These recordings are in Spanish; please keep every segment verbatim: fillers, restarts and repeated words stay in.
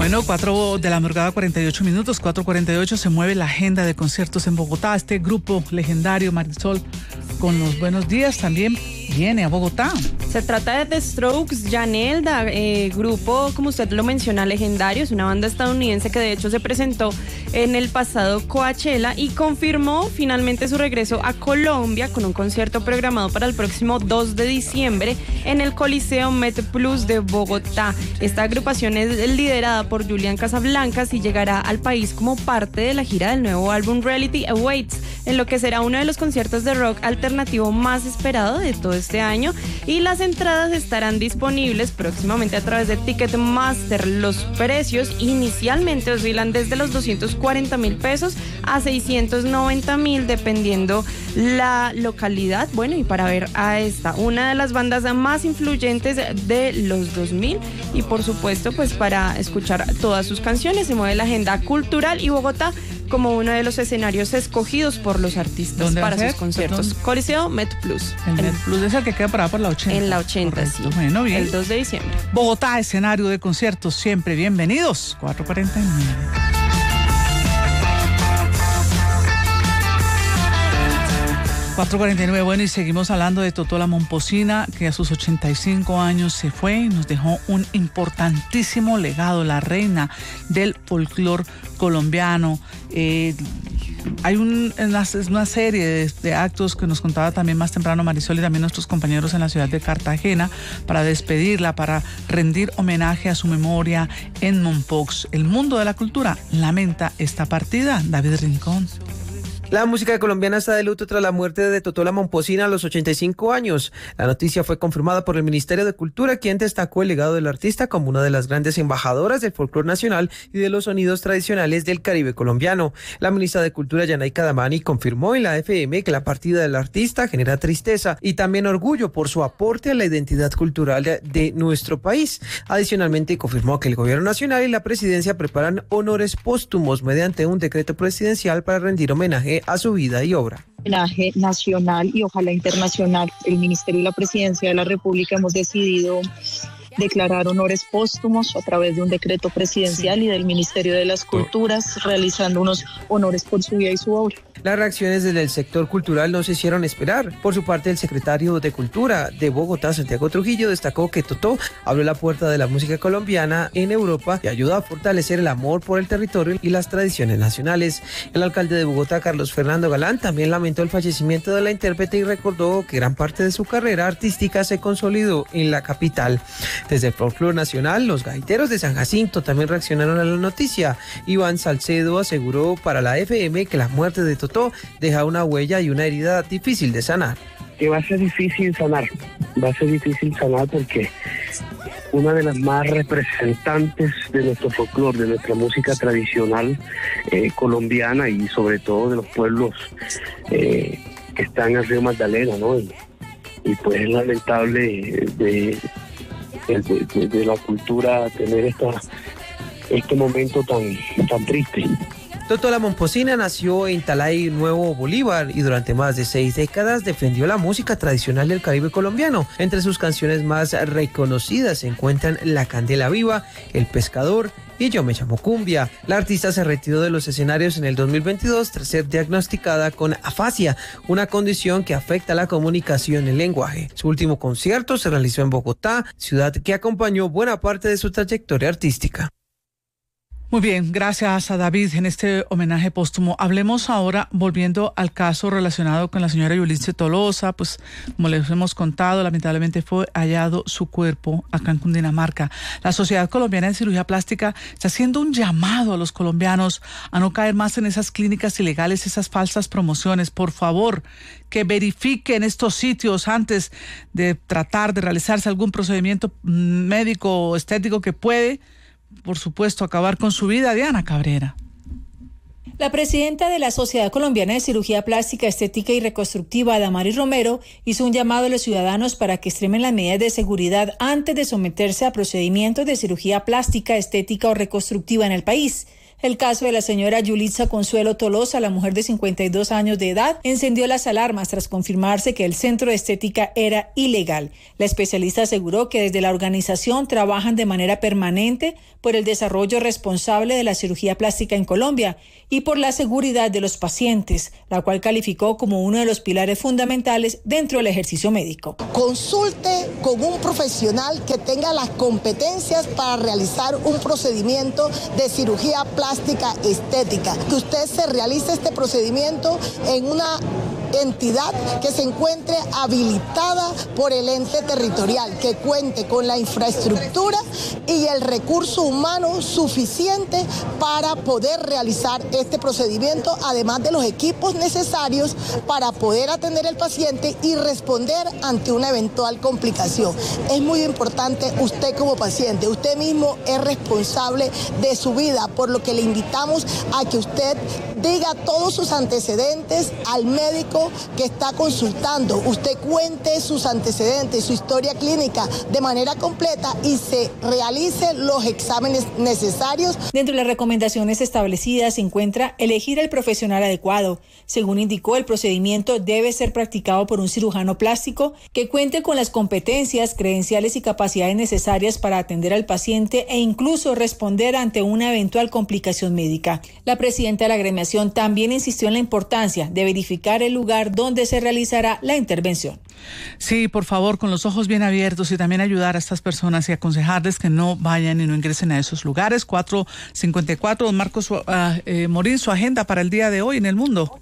Bueno, cuatro de la madrugada, cuarenta y ocho minutos, cuatro cuarenta y ocho, se mueve la agenda de conciertos en Bogotá. Este grupo legendario, Marisol, con los buenos días, también viene a Bogotá. Se trata de The Strokes, Yanelda, eh, grupo, como usted lo menciona, legendario. Es una banda estadounidense que de hecho se presentó en el pasado Coachella y confirmó finalmente su regreso a Colombia con un concierto programado para el próximo dos de diciembre en el Coliseo MetPlus de Bogotá. Esta agrupación es liderada por Julián Casablancas y llegará al país como parte de la gira del nuevo álbum Reality Awaits, en lo que será uno de los conciertos de rock alternativo más esperado de todo este año, y las entradas estarán disponibles próximamente a través de Ticketmaster. Los precios inicialmente oscilan desde los doscientos cuarenta mil pesos a seiscientos noventa mil, dependiendo la localidad. Bueno, y para ver a esta, una de las bandas más influyentes de los dos mil, y por supuesto, pues para escuchar todas sus canciones, se mueve la agenda cultural y Bogotá como uno de los escenarios escogidos por los artistas para sus conciertos. Perdón. Coliseo MetPlus. El MetPlus es el que queda parado por la ochenta. En la ochenta, correcto. Sí. Bueno, bien. El dos de diciembre. Bogotá, escenario de conciertos, siempre bienvenidos. cuatro cuarenta y nueve. cuatro cuarenta y nueve, bueno, y seguimos hablando de Totó la Momposina, que a sus ochenta y cinco años se fue y nos dejó un importantísimo legado, la reina del folclor colombiano. Eh, hay un, una, una serie de, de actos que nos contaba también más temprano Marisol y también nuestros compañeros en la ciudad de Cartagena para despedirla, para rendir homenaje a su memoria en Mompox. El mundo de la cultura lamenta esta partida. David Rincón. La música colombiana está de luto tras la muerte de Totó la Momposina a los ochenta y cinco años. La noticia fue confirmada por el Ministerio de Cultura, quien destacó el legado del artista como una de las grandes embajadoras del folclore nacional y de los sonidos tradicionales del Caribe colombiano. La ministra de Cultura, Yanayka Damani, confirmó en la F M que la partida del artista genera tristeza y también orgullo por su aporte a la identidad cultural de, de nuestro país. Adicionalmente, confirmó que el Gobierno Nacional y la Presidencia preparan honores póstumos mediante un decreto presidencial para rendir homenaje a su vida y obra. Homenaje nacional y ojalá internacional. El Ministerio y la Presidencia de la República hemos decidido declarar honores póstumos a través de un decreto presidencial y del Ministerio de las Culturas, realizando unos honores por su vida y su obra. Las reacciones desde el sector cultural no se hicieron esperar. Por su parte, el secretario de Cultura de Bogotá, Santiago Trujillo, destacó que Totó abrió la puerta de la música colombiana en Europa y ayudó a fortalecer el amor por el territorio y las tradiciones nacionales. El alcalde de Bogotá, Carlos Fernando Galán, también lamentó el fallecimiento de la intérprete y recordó que gran parte de su carrera artística se consolidó en la capital. Desde el folclore nacional, los gaiteros de San Jacinto también reaccionaron a la noticia. Iván Salcedo aseguró para la F M que la muerte de Totó deja una huella y una herida difícil de sanar. Que va a ser difícil sanar, va a ser difícil sanar porque una de las más representantes de nuestro folclore, de nuestra música tradicional eh, colombiana y sobre todo de los pueblos eh, que están en el río Magdalena, ¿no? Y, y pues es lamentable de, de, de, de la cultura tener esta, este momento tan, tan triste. Totó la Momposina nació en Talay, Nuevo Bolívar, y durante más de seis décadas defendió la música tradicional del Caribe colombiano. Entre sus canciones más reconocidas se encuentran La Candela Viva, El Pescador y Yo me llamo Cumbia. La artista se retiró de los escenarios en el dos mil veintidós tras ser diagnosticada con afasia, una condición que afecta la comunicación y el lenguaje. Su último concierto se realizó en Bogotá, ciudad que acompañó buena parte de su trayectoria artística. Muy bien, gracias a David en este homenaje póstumo. Hablemos ahora, volviendo al caso relacionado con la señora Yulice Tolosa, pues como les hemos contado, lamentablemente fue hallado su cuerpo acá en Cundinamarca. La Sociedad Colombiana de Cirugía Plástica está haciendo un llamado a los colombianos a no caer más en esas clínicas ilegales, esas falsas promociones. Por favor, que verifiquen estos sitios antes de tratar de realizarse algún procedimiento médico o estético que puede, por supuesto, acabar con su vida. Diana Cabrera. La presidenta de la Sociedad Colombiana de Cirugía Plástica, Estética y Reconstructiva, Damaris Romero, hizo un llamado a los ciudadanos para que extremen las medidas de seguridad antes de someterse a procedimientos de cirugía plástica, estética o reconstructiva en el país. El caso de la señora Yulitza Consuelo Tolosa, la mujer de cincuenta y dos años de edad, encendió las alarmas tras confirmarse que el centro de estética era ilegal. La especialista aseguró que desde la organización trabajan de manera permanente por el desarrollo responsable de la cirugía plástica en Colombia y por la seguridad de los pacientes, la cual calificó como uno de los pilares fundamentales dentro del ejercicio médico. Consulte con un profesional que tenga las competencias para realizar un procedimiento de cirugía plástica estética. Que usted se realice este procedimiento en una entidad que se encuentre habilitada por el ente territorial, que cuente con la infraestructura y el recurso humano suficiente para poder realizar este procedimiento, además de los equipos necesarios para poder atender al paciente y responder ante una eventual complicación. Es muy importante usted como paciente, usted mismo es responsable de su vida, por lo que le invitamos a que usted diga todos sus antecedentes al médico que está consultando. Usted cuente sus antecedentes, su historia clínica de manera completa y se realice los exámenes necesarios. Dentro de las recomendaciones establecidas se encuentra elegir el profesional adecuado. Según indicó, el procedimiento debe ser practicado por un cirujano plástico que cuente con las competencias, credenciales y capacidades necesarias para atender al paciente e incluso responder ante una eventual complicación médica. La presidenta de la agremiación también insistió en la importancia de verificar el lugar donde se realizará la intervención. Sí, por favor, con los ojos bien abiertos y también ayudar a estas personas y aconsejarles que no vayan y no ingresen a esos lugares. cuatro cincuenta y cuatro, don Marcos uh, eh, Morín, su agenda para el día de hoy en el mundo.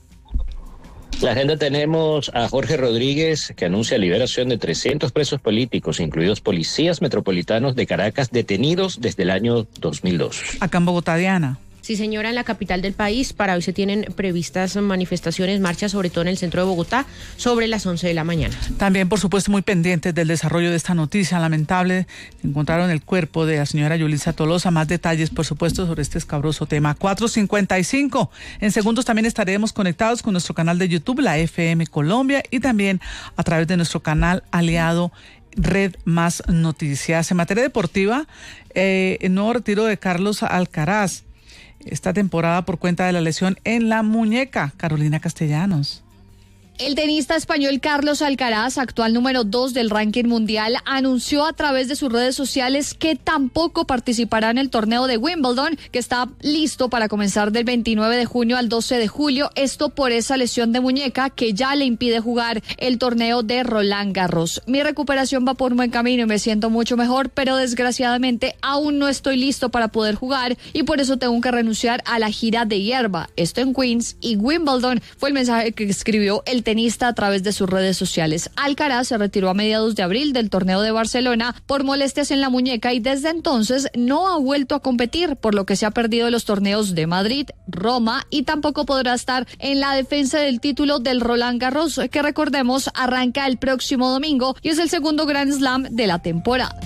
La agenda tenemos a Jorge Rodríguez, que anuncia liberación de trescientos presos políticos, incluidos policías metropolitanos de Caracas, detenidos desde el año dos mil dos. Acá en Bogotá, Diana. Sí, señora, en la capital del país para hoy se tienen previstas manifestaciones, marchas, sobre todo en el centro de Bogotá, sobre las once de la mañana. También, por supuesto, muy pendientes del desarrollo de esta noticia lamentable. Encontraron el cuerpo de la señora Yulitza Tolosa. Más detalles, por supuesto, sobre este escabroso tema. cuatro cincuenta y cinco. En segundos también estaremos conectados con nuestro canal de YouTube, la F M Colombia, y también a través de nuestro canal aliado Red Más Noticias. En materia deportiva, eh, el nuevo retiro de Carlos Alcaraz esta temporada por cuenta de la lesión en la muñeca. Carolina Castellanos. El tenista español Carlos Alcaraz, actual número dos del ranking mundial, anunció a través de sus redes sociales que tampoco participará en el torneo de Wimbledon, que está listo para comenzar del veintinueve de junio al doce de julio, esto por esa lesión de muñeca que ya le impide jugar el torneo de Roland Garros. Mi recuperación va por un buen camino y me siento mucho mejor, pero desgraciadamente aún no estoy listo para poder jugar y por eso tengo que renunciar a la gira de hierba. Esto en Queens y Wimbledon, fue el mensaje que escribió el tenista a través de sus redes sociales. Alcaraz se retiró a mediados de abril del torneo de Barcelona por molestias en la muñeca y desde entonces no ha vuelto a competir, por lo que se ha perdido los torneos de Madrid, Roma y tampoco podrá estar en la defensa del título del Roland Garros, que recordemos arranca el próximo domingo y es el segundo Grand Slam de la temporada.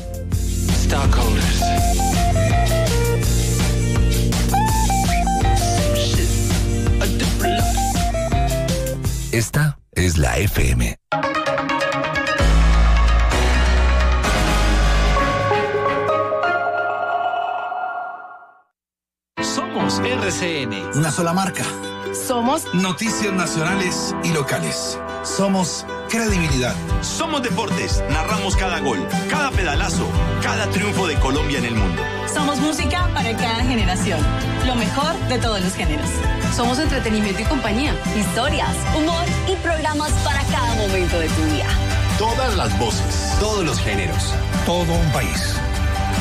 Esta es la F M. Somos R C N. Una sola marca. Somos noticias nacionales y locales. Somos credibilidad. Somos deportes. Narramos cada gol, cada pedalazo, cada triunfo de Colombia en el mundo. Somos música para cada generación. Lo mejor de todos los géneros. Somos entretenimiento y compañía. Historias, humor y programas para cada momento de tu día. Todas las voces. Todos los géneros. Todo un país.